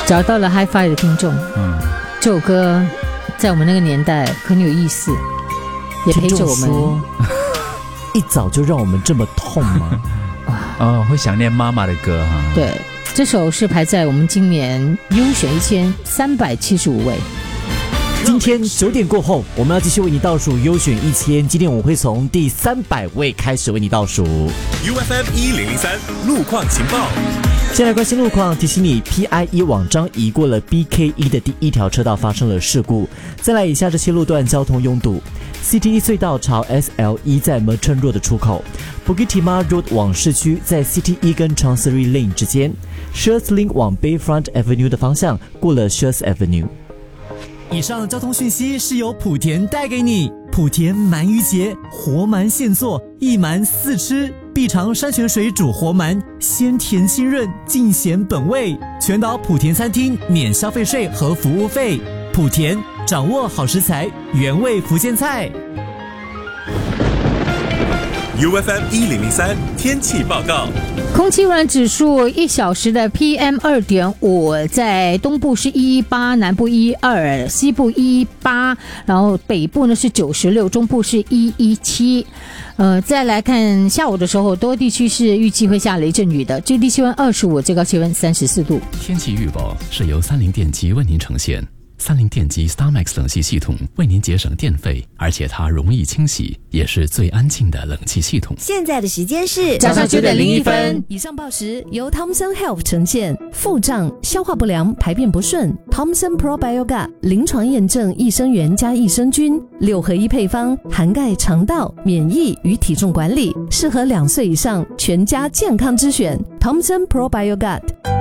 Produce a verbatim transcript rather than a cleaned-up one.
找到了 Hi-Fi 的听众。嗯，这首歌在我们那个年代很有意思，也陪着我们。 一早就让我们这么痛吗？ 哦，会想念妈妈的歌哈。 对，这首是排在我们今年优选一千三百七十五位。 今天九点过后，我们要继续为你倒数优选一千。今天我会从第三百位开始为你倒数。 U F M 一零零三路况情报。 先来关心路况，提醒你 P I E 网张移过了 B K 一 的第一条车道发生了事故。再来以下这些路段交通拥堵。C T E 隧道朝 S L 一 在 Merchant Road 的出口， Bukit Timah Road 往市区在 C T E 跟 Chancery Lane 之间， Shears Link 往 Bayfront Avenue 的方向过了 Shears Avenue。 以上交通讯息是由莆田带给你。莆田鳗鱼节，活鳗现做，一鳗四吃，必尝山泉水煮活鳗，鲜甜清润，尽显本味。全岛莆田餐厅免消费税和服务费。莆田，掌握好食材，原味福建菜。 U F M 一零零三天气报告。 空气污染指数一小时的 P M 二点五，在东部是一一八，南部一一二，西部一一八，然后北部呢是九十六，中部是一一七。呃，再来看下午的时候，多地区是预计会下雷阵雨的，最低气温二十五，最高气温三十四度。 天气预报是由三菱电机为您呈现。三菱电机 StarMax 冷气系统为您节省电费，而且它容易清洗，也是最安静的冷气系统。 现在的时间是早上九点零一分。 以上报时由 Thomson Health 呈现。腹胀、消化不良、排便不顺 ，Thomson Probiogat 临床验证益生元加益生菌六合一配方，涵盖肠道、免疫与体重管理，适合两岁以上全家健康之选。Thomson Probiogat。